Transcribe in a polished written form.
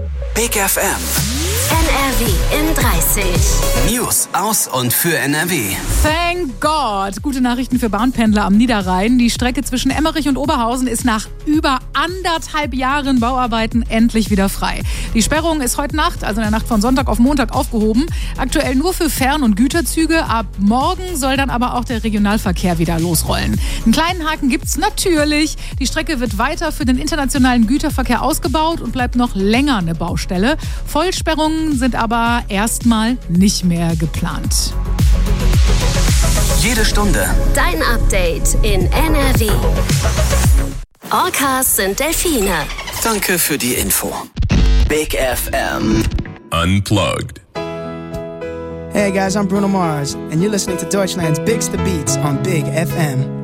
Big FM. NRW in 30. News aus und für NRW. Thank God. Gute Nachrichten für Bahnpendler am Niederrhein. Die Strecke zwischen Emmerich und Oberhausen ist nach über 1,5 Jahren Bauarbeiten endlich wieder frei. Die Sperrung ist heute Nacht, also in der Nacht von Sonntag auf Montag, aufgehoben. Aktuell nur für Fern- und Güterzüge. Ab morgen soll dann aber auch der Regionalverkehr wieder losrollen. Einen kleinen Haken gibt's natürlich. Die Strecke wird weiter für den internationalen Güterverkehr ausgebaut und bleibt noch länger eine Baustelle. Vollsperrungen sind aber erstmal nicht mehr geplant. Jede Stunde Dein Update in NRW. Orcas sind Delfine. Danke für die Info. Big FM. Unplugged. Hey guys, I'm Bruno Mars, and you're listening to Deutschland's Biggest Beats on Big FM.